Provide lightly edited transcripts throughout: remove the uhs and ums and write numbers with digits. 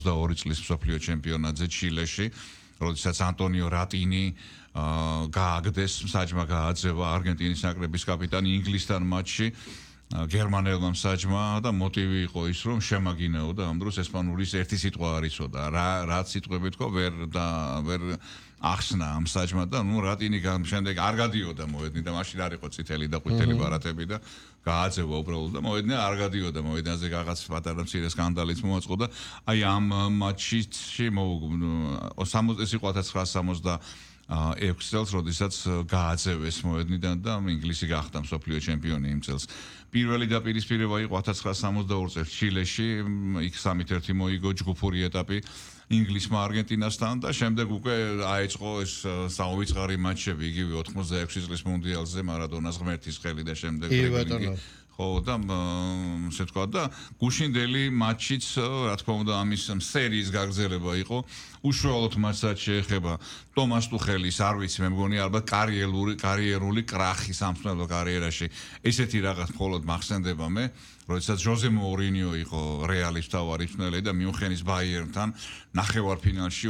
22 წლის მსოფლიო ჩემპიონატზე ჩილეში, როდესაც ანტონიო რატინი გააგდეს მსაჯმა გააძევა არგენტინის ნაკრების კაპიტანი ინგლისთან მატჩში გერმანელმა მსაჯმა და მოტივი იყო ის რომ შემაგინეოდა ამ დროს ესპანურის ერთი სიტყვა არ იცოდა რა სიტყვები თქვა ვერ ახსნა ამ მსაჯმა და ნუ რატინი შემდეგ არ გადიოდა მოედნი და მაშინ არ იყო წითელი და ყვითელი ბარათები და გააძევა უბრალოდ და მოედნი არ გადიოდა მოედნაზე რაღაც პატარა მცირე სკანდალიც მოაწყო და აი ამ მატჩში ეს იყო 1966 წელს, როდესაც გააძევეს მოედნიდან და ინგლისი გახდა მსოფლიო ჩემპიონი იმ წელს. პირველი დაპირისპირება იყო 1962 წელს ჩილეში, იქ 3-1 მოიგო ჯგუფური ეტაპი ინგლისმა არგენტინასთან და შემდეგ უკვე აეწყო ეს საუვიწყარი მატჩები იგივე 86 წლის მუნდიალზე მარადონას ღმერთის ხელი და შემდეგ ხო და ასე თქვა და გუშინდელი მატჩიც რა თქმა უნდა ამის სერიის გაგრძელება იყო უშუალოდ მატჩად შეეხება ტომას ტუხელის არ ვიცი მე მგონი ალბათ კარიერული კრახი სამწუხარო კარიერაში ესეთი რაღაც მხოლოდ მახსენდება მე როდესაც ჟოზე მოურინიო იყო რეალის მთავარი მწვრთნელი და მიუნხენის ბაიერნთან ნახევარფინალში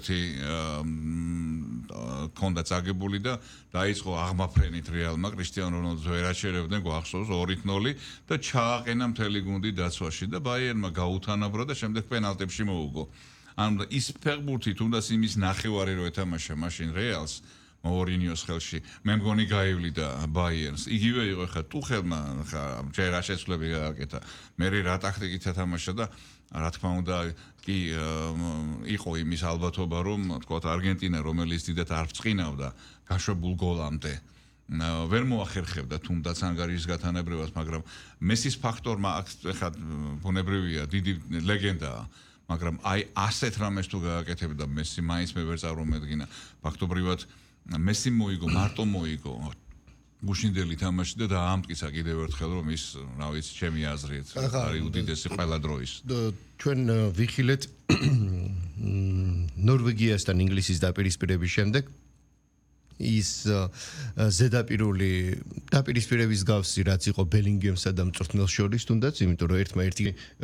2-1 ქონდა წაგებული და დაიწყო აღმაფრენით რეალმა კრისტიანო რონალდოს ვერ აჩერებდნენ გვახსოვს 2-0 და ჩააყენა მთელი გუნდი დაცვაში და ბაიერნმა გაუთანაბრა და შემდეგ პენალტებში მოუგო. ანუ ის ფეხბურთი თუნდაც იმის ნახევარი რო ეთამაშა მაშინ რეალს მოურინიოს ხელში მე მგონი გაივლიდა ბაიერნს იგივე იყო ხა ტუხელმა ხა ჯერ რა შეცვლები გააკეთა მე რა ტაქტიკით ეთამაშა და რა თქმა უნდა კი იყო იმის ალბათობა რომ თქვათ არგენტინა რომელიც დიდად არ ბრწყინავდა გაშვებულ გოლამდე ვერ მოახერხებდა თუნდაც ანგარიშის გათანაბრებას მაგრამ მესის ფაქტორმა ხა ბუნებრივია დიდი ლეგენდაა მაგრამ აი ასეთ რამეს თუ გააკეთებდა მესი მაინც მე ვერ წარმოვედგინა ფაქტობრივად მესი მოიგო მარტო მოიგო გუშინდელი თამაში და დაამტკიცა კიდევ ერთხელ რომ ის რა ვიცი ჩემი აზრით არის უდიდესი ყველა დროის ჩვენ ვიხილეთ ნორვეგიასთან ინგლისის დაპირისპირების შემდეგ ის დაპირისპირების გავსი რაც იყო ბელინგემსა და მწვრთნელს შორის თუნდაც იმიტომ რომ ერთმა-ერთი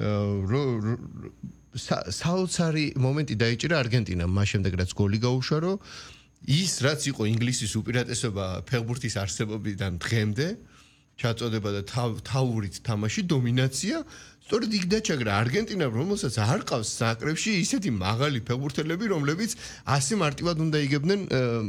საოცარი მომენტი დაიჭირა არგენტინამ მას შემდეგ რაც გოლი გაუშვა რომ ის რაც იყო ინგლისის უპირატესობა ფეხბურთის არსებობიდან დღემდე ჩაწოდება და თავურით თამაში დომინაცია სწორედ იქ დაჩაგრა არგენტინამ რომელსაც არ ყავს ნაკრებში ისეთი მაღალი ფეხბურთელები რომლებიც ასე მარტივად უნდა იგებდნენ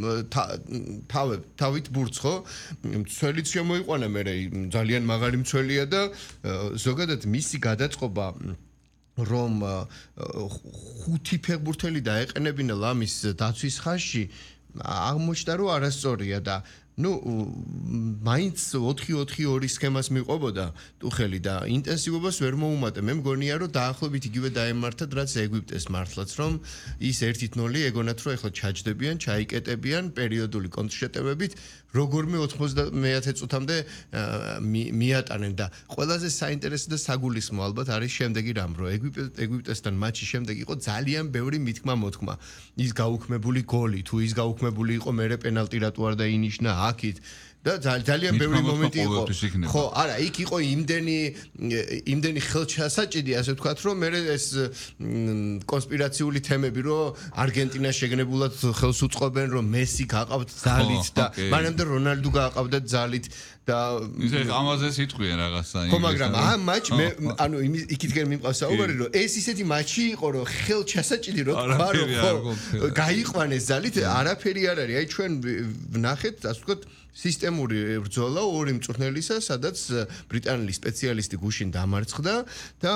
თავით ბურთს ხო მცველიც შემოიყვანა მე ძალიან მაღალი მცველია და ზოგადად მისი გადაწყობა რომ ხუთი ფეხბურთელი დაეყენებინა ლამის დაცვის ხაზში აღმოჩნდა რომ არასწორია და ну მაინც 4-4-2 სქემას მიყვებოდა ტუხელი და ინტენსივობას ვერ მოუმატე მე მგონია რომ დაახლოებით იგივე დაემართათ რაც ეგვიპტეს მართლაც რომ ის 1-0 ეგონათ რომ ეხლა ჩაჯდებიან ჩაიკეტებიან პერიოდული კონტრშეტევებით როგორმე 90-მე წუთამდე მიატანენ და ყველაზე საინტერესო და საგულისხმო ალბათ არის შემდეგი რამ რომ ეგვიპტესთან მატჩის შემდეგ იყო ძალიან ბევრი მითქმა მოთქმა ის გაუქმებული გოლი თუ ის გაუქმებული იყო მერე პენალტი რატო არ დაინიშნა აქით და ძალიან ბევრი მომენტი იყო ხო არა იქ იყო იმდენი ხელჩასაჭიდი ასე ვთქვათ რომ მე ეს კონსპირაციული თემები რომ არგენტინა შეგნებულად ხელს უწყობენ რომ მესი გაყავთ ძალით და მანამდე რონალდო გაყავდა ძალით და ისე ამაზე სიტყვიან რაღაცა ხო მაგრამ ამ მატჩ მე ანუ იქითგან მიმყავს საუბარი რომ ეს ისეთი მატჩი იყო რომ ხელჩასაჭიდი რომ თქვა რომ ხო გაიყვანეს ძალით არაფერი არ არის აი ჩვენ ვნახეთ ასე ვთქვათ სისტემური ბრძოლა ორი მწვრთნელისა სადაც ბრიტანელი სპეციალისტი გუშინ დამარცხდა და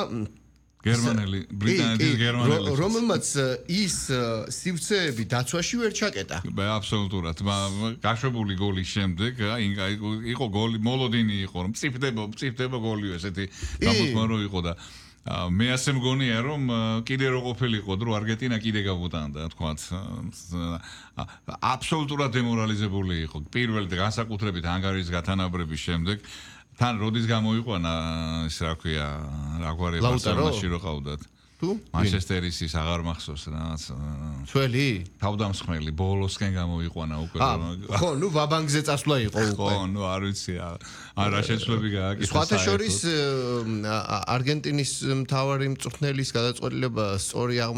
ბრიტანეთის რომელმაც ის სივრცეები დაცვაში ვერ ჩაკეტა. აბსოლუტურად. გაშვებული გოლის შემდეგ იყო გოლი მოლოდინი იყო რომ მწიფდება გოლიო ესეთი გამოთქმარო იყო და მე ასე მგონია რომ კიდე რო ყოფილიყო რომ არგენტინა კიდე გავუტანდა თქვათ აბსოლუტურად დემორალიზებული იყო პირველ განსაკუთრებით ანგარიშის გათანაბრების შემდეგ თან როდის გამოიყვანა ის რა ქვია რაგვარი ბარსელონაში რო ყავდათ თუ მანჩესტერის ის აღარ მახსოვს რაღაც ძველი თავდამსხმელი ბოლოსკენ გამოიყვანა უკვე ხო ნუ ვაბანგზე წასვლა იყო უკვე ხო ნუ არ ვიცი არა შეცვლები გააკეთა სხვათა შორის არგენტინის მთავარი მწვრთნელის გადაწყვეტილება სწორი